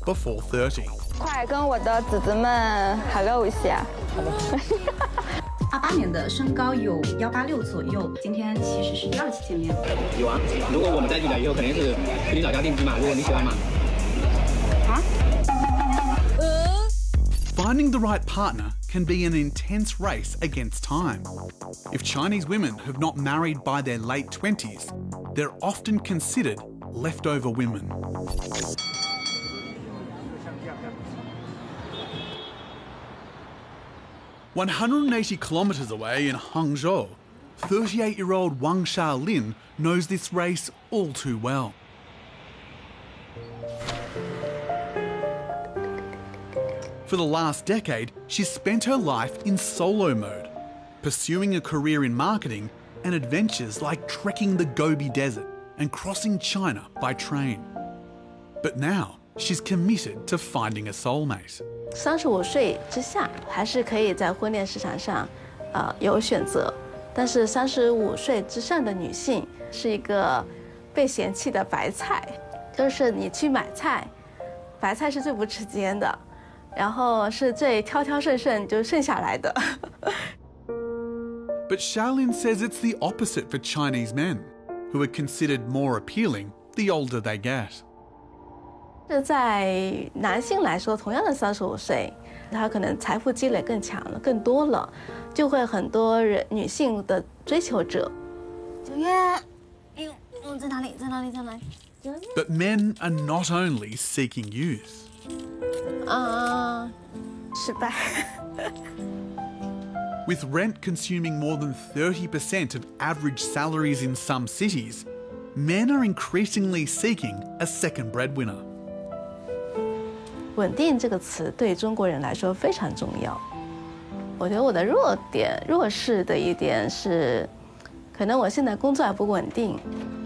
before 30. 快跟我的姊姊们 hello 一下。 28年的身高有186左右，今天其实是第2期见面。 有啊，如果我们在一起了以后，肯定是去你老家定居嘛。如果你喜欢嘛。 Finding the right partner can be an intense race against time. If Chinese women have not married by their late 20s, they're often considered leftover women. "180 kilometres away in Hangzhou, 38-year-old Wang Xiaolin knows this race all too well. For the last decade, she's spent her life in solo mode, pursuing a career in marketing and adventures like trekking the Gobi Desert and crossing China by train. But now, she's committed to finding a soulmate. 35岁之下还是可以在婚恋市场上有选择，但是35岁之上的女性是一个被嫌弃的白菜，就是你去买菜，白菜是最不吃尖的，然后是最挑挑剩剩就剩下来的。 But Xiaolin says it's the opposite for Chinese men, who are considered more appealing the older they get. 这在男性来说，同样的35岁，他可能财富积累更强了、更多了，就会很多女性的追求者。 9月，哎呦，在哪里？在哪里？在哪里？ But men are not only seeking youth. 失败。 With rent consuming more than 30% of average salaries in some cities, men are increasingly seeking a second breadwinner. 稳定这个词对中国人来说非常重要。我觉得我的弱势的一点是，可能我现在工作还不稳定，